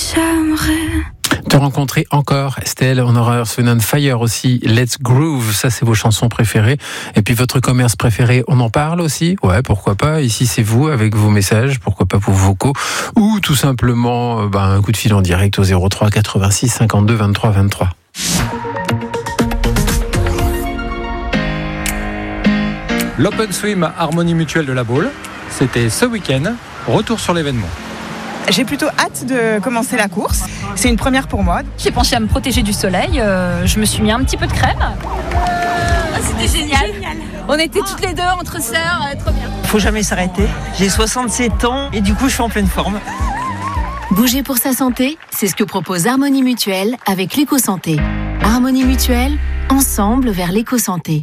j'aimerais te rencontrer encore, Estelle. On aura Earth, Wind & Fire aussi. Let's Groove, ça c'est vos chansons préférées. Et puis votre commerce préféré, on en parle aussi. Ouais, pourquoi pas. Ici c'est vous avec vos messages, pourquoi pas vos vocaux, ou tout simplement un coup de fil en direct au 03 86 52 23 23. L'Open Swim Harmonie Mutuelle de la Baule, c'était ce week-end. Retour sur l'événement. J'ai plutôt hâte de commencer la course. C'est une première pour moi. J'ai pensé à me protéger du soleil. Je me suis mis un petit peu de crème. C'était génial. On était toutes les deux entre sœurs, trop bien. Faut jamais s'arrêter. J'ai 67 ans et du coup je suis en pleine forme. Bouger pour sa santé, c'est ce que propose Harmonie Mutuelle avec l'éco-santé. Harmonie Mutuelle, ensemble vers l'éco-santé.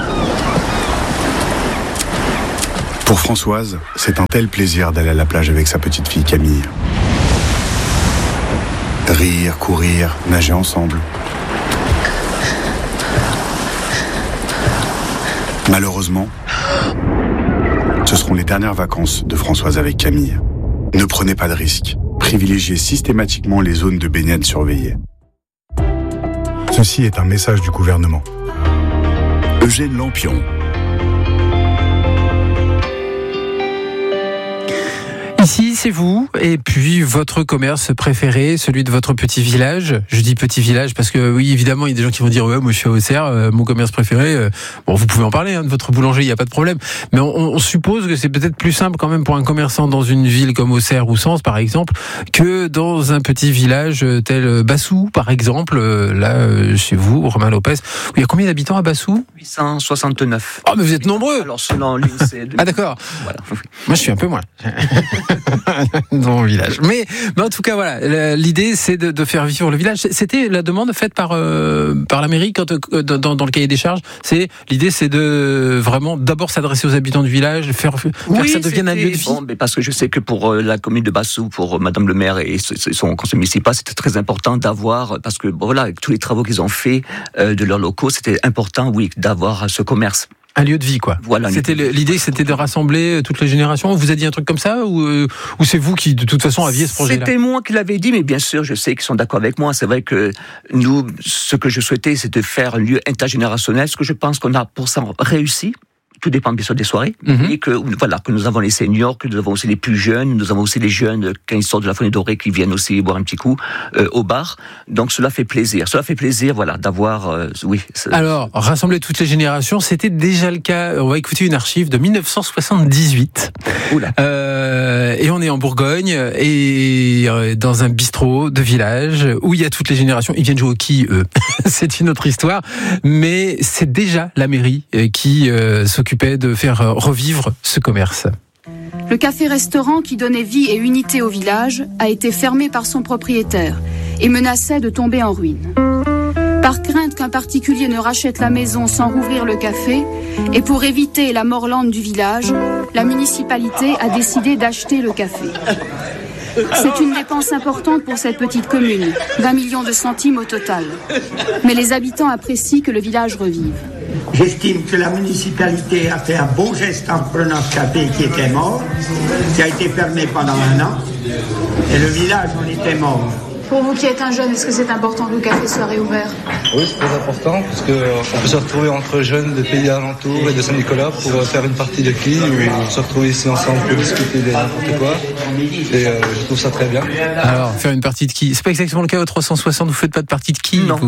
Pour Françoise, c'est un tel plaisir d'aller à la plage avec sa petite fille Camille. Rire, courir, nager ensemble. Malheureusement, ce seront les dernières vacances de Françoise avec Camille. Ne prenez pas de risques. Privilégiez systématiquement les zones de baignade surveillées. Ceci est un message du gouvernement. Eugène Lampion. Ici, c'est vous, et puis votre commerce préféré, celui de votre petit village. Je dis petit village parce que, oui, évidemment, il y a des gens qui vont dire « Ouais, moi je suis à Auxerre, mon commerce préféré. » Bon, vous pouvez en parler, de votre boulanger, il n'y a pas de problème. Mais on suppose que c'est peut-être plus simple quand même pour un commerçant dans une ville comme Auxerre ou Sens, par exemple, que dans un petit village tel Bassou, par exemple, chez vous, Romain Lopez. Il y a combien d'habitants à Bassou ? 869. Oh, mais vous êtes nombreux ! Alors, selon l'INSEE. Ah, d'accord. Voilà. Moi, je suis un peu moins. Dans mon village. Mais en tout cas, voilà, l'idée c'est de faire vivre le village. C'était la demande faite par la mairie dans le cahier des charges. L'idée c'est de vraiment d'abord s'adresser aux habitants du village, faire que ça devienne un lieu de vie. Bon, mais parce que je sais que pour la commune de Bassou, pour Madame le maire et son conseil municipal, c'était très important d'avoir, parce que voilà, avec tous les travaux qu'ils ont fait de leurs locaux, c'était important, oui, d'avoir ce commerce. Un lieu de vie, quoi. Voilà. L'idée, c'était de rassembler toutes les générations. On vous a dit un truc comme ça, ou c'est vous qui, de toute façon, aviez ce projet-là ? C'était moi qui l'avais dit, mais bien sûr, je sais qu'ils sont d'accord avec moi. C'est vrai que nous, ce que je souhaitais, c'est de faire un lieu intergénérationnel, ce que je pense qu'on a pour ça réussi. Tout dépend bien sûr des soirées, et que nous avons les seniors, que nous avons aussi les plus jeunes, nous avons aussi les jeunes quand ils sortent de la Fenêtre Dorée qui viennent aussi boire un petit coup au bar. Donc cela fait plaisir. Voilà, d'avoir Alors, rassembler toutes les générations, c'était déjà le cas. On va écouter une archive de 1978. Oula. Et on est en Bourgogne et dans un bistrot de village où il y a toutes les générations. Ils viennent jouer au quilles, eux. C'est une autre histoire, mais c'est déjà la mairie qui s'occupait de faire revivre ce commerce. Le café-restaurant qui donnait vie et unité au village a été fermé par son propriétaire et menaçait de tomber en ruine. Par crainte qu'un particulier ne rachète la maison sans rouvrir le café, et pour éviter la mort lente du village, la municipalité a décidé d'acheter le café. C'est une dépense importante pour cette petite commune, 20 millions de centimes au total. Mais les habitants apprécient que le village revive. J'estime que la municipalité a fait un beau geste en prenant ce café qui était mort, qui a été fermé pendant 1 an, et le village en était mort. Pour vous qui êtes un jeune, est-ce que c'est important que le café soit réouvert ? Oui, c'est très important, parce qu'on peut se retrouver entre jeunes de pays alentours et de Saint-Nicolas pour faire une partie de quilles, ou se retrouver ici ensemble pour discuter de n'importe quoi. Et je trouve ça très bien. Alors, faire une partie de quilles, c'est pas exactement le cas au 360, vous faites pas de partie de quilles ? Non.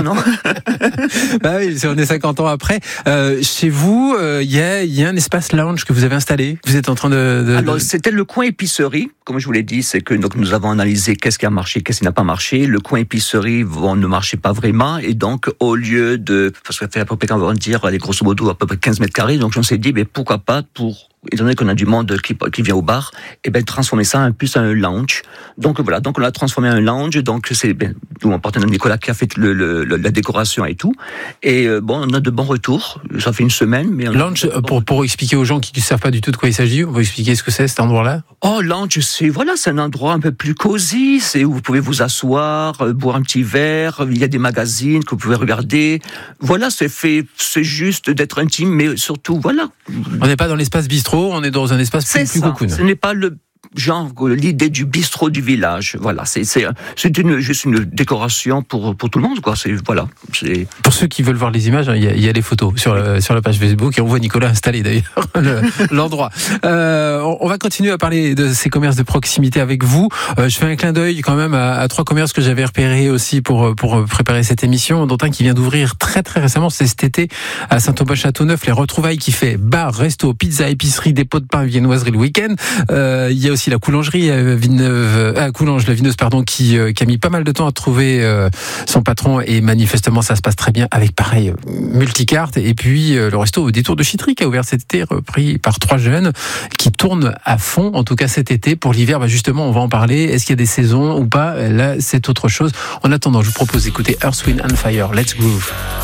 Bah oui, on est 50 ans après. Chez vous, il y a un espace lounge que vous avez installé. Vous êtes en train Alors, c'était le coin épicerie. Comme je vous l'ai dit, c'est que donc, nous avons analysé qu'est-ce qui a marché, qu'est-ce qui n'a pas marché. Le coin épicerie ne marchait pas vraiment. Et donc, au lieu de... Parce que ça fait à peu près, on va dire, grosso modo, à peu près 15 mètres carrés. Donc, on s'est dit, pourquoi pas, étant donné qu'on a du monde qui vient au bar, transformer ça un peu en un lounge. Donc voilà, on l'a transformé en un lounge. Donc c'est mon partenaire Nicolas qui a fait la décoration et tout. Et on a de bons retours. Ça fait 1 semaine, mais lounge pour expliquer aux gens qui ne savent pas du tout de quoi il s'agit. On va expliquer ce que c'est cet endroit-là. Oh, lounge, c'est un endroit un peu plus cosy. C'est où vous pouvez vous asseoir, boire un petit verre. Il y a des magazines que vous pouvez regarder. Voilà, c'est juste d'être intime, mais surtout voilà. On n'est pas dans l'espace bistrot. On est dans un espace plus cocoon. Ce n'est pas le genre l'idée du bistrot du village. Voilà, c'est juste une décoration pour tout le monde, quoi. Pour ceux qui veulent voir les images, il y a les photos sur la page Facebook et on voit Nicolas installer d'ailleurs l'endroit. On va continuer à parler de ces commerces de proximité avec vous. Je fais un clin d'œil quand même à 3 commerces que j'avais repérés aussi pour préparer cette émission, dont un qui vient d'ouvrir très très récemment, c'est cet été à Saint-Aubin-Châteauneuf, les retrouvailles qui fait bar, resto, pizza, épicerie, dépôt de pain, viennoiserie le week-end. Il y a aussi la coulangerie la vineuse qui a mis pas mal de temps à trouver son patron et manifestement ça se passe très bien avec pareil multicarte. Et puis le resto au détour de Chitry qui a ouvert cet été, repris par 3 jeunes qui tournent à fond, en tout cas cet été. Pour l'hiver, justement on va en parler. Est-ce qu'il y a des saisons ou pas? Là c'est autre chose. En attendant, je vous propose d'écouter Earth, Wind & Fire, Let's Groove.